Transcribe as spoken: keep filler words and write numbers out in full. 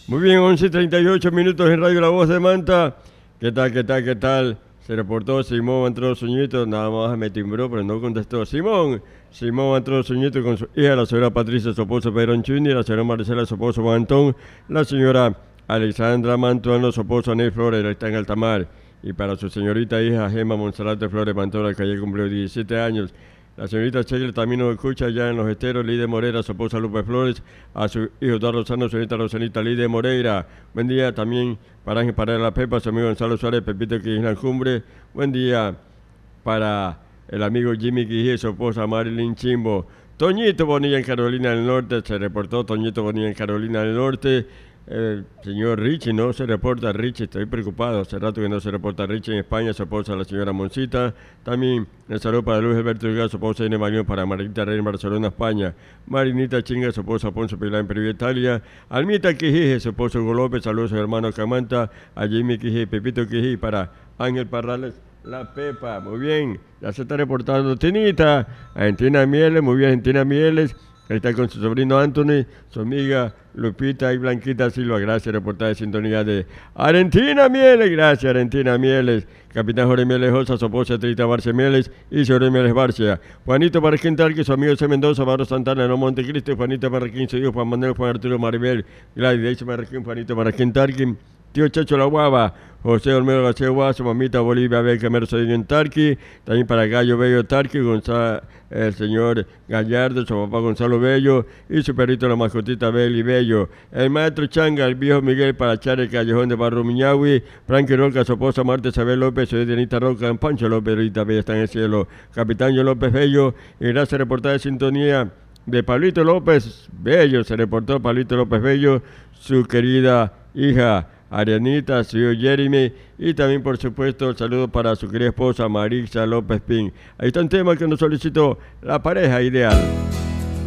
Muy bien, once y treinta y ocho minutos en Radio La Voz de Manta. ¿Qué tal, qué tal, qué tal? Se reportó Simón entró Suñito, nada más me timbró, pero no contestó. Simón, Simón entró Suñito con su hija, la señora Patricia, su esposo Pedro Anchuni, la señora Marcela, su esposo Juan Antón, la señora Alexandra Mantuano, su esposo Anel Flores, está en Altamar. Y para su señorita hija Gemma Monserrate Flores Mantola, que ayer cumplió diecisiete años. La señorita Sheila también nos escucha ya en Los Esteros, Lide Moreira, su esposa Lupe Flores, a su hijo Eduardo Rosano, señorita Rosanita Lide Moreira. Buen día también para Ángel Parada la Pepa, su amigo Gonzalo Suárez, Pepito Quijina Cumbre. Buen día para el amigo Jimmy Quijé, su esposa Marilyn Chimbo. Toñito Bonilla en Carolina del Norte, se reportó Toñito Bonilla en Carolina del Norte. El señor Richie, no se reporta Richie, estoy preocupado, hace rato que no se reporta Richie en España, su esposa la señora Moncita. También el saludo para Luis Alberto Delgado, su esposa Inés Marión, para Marinita Rey en Barcelona, España. Marinita Chinga, su esposa Ponce Pilar en Perú, Italia. Almita Quijije, su esposo Hugo López, saludos a su hermano Camanta, a Jimmy Quijije, Pepito Quijije, para Ángel Parrales, la Pepa. Muy bien, ya se está reportando Tinita, Argentina Mieles, muy bien Argentina Mieles. Ahí está con su sobrino Anthony, su amiga Lupita y Blanquita Silva. Gracias, reportaje de sintonía de Argentina Mieles. Gracias, Argentina Mieles. Capitán Jorge Mieles Josa, su esposa Trita Barcia Mieles y Jorge Mieles Barcia. Juanito Marroquín Tarqui, su amigo C. Mendoza, Barro Santana, no Montecristo. Juanito Marroquín, su hijo Juan Manuel, Juan Arturo Maribel. Gladys Marroquín, Juanito Marroquín Tarqui. Tío Chacho La Guava, José Olmedo García Guava, su mamita Bolivia Beca Mercedes en Tarqui, también para Gallo Bello Tarqui, Gonzalo, el señor Gallardo, su papá Gonzalo Bello y su perrito la mascotita Beli Bello. El maestro Changa, el viejo Miguel para Char el Callejón de Barro Miñahui, Frankie Roca, su esposa Marta Isabel López, su Dianita Roca, Pancho López, ahorita Bella está en el cielo, Capitán Yo López Bello, y gracias reportaje de sintonía de Pablito López Bello, se reportó Pablito López Bello, su querida hija Arianita, su hijo Jeremy, y también por supuesto el saludo para su querida esposa Marisa López Pin. Ahí está un tema que nos solicitó la pareja ideal.